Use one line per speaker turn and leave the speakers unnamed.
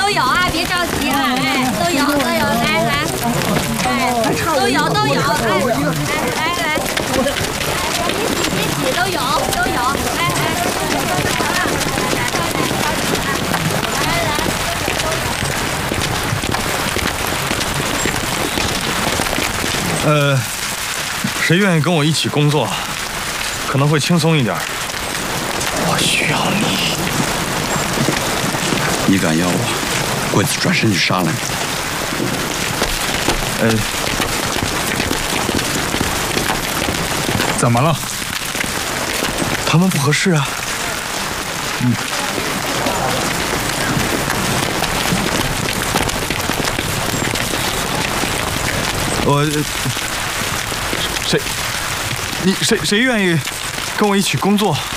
都有啊，别着急啊，哎，都有，来来，哎，都有，哎，来，别挤，都有，哎，
谁愿意跟我一起工作，可能会轻松一点。我需要你。
你敢要我，我就转身去杀了你。
怎么了？他们不合适啊。谁愿意跟我一起工作？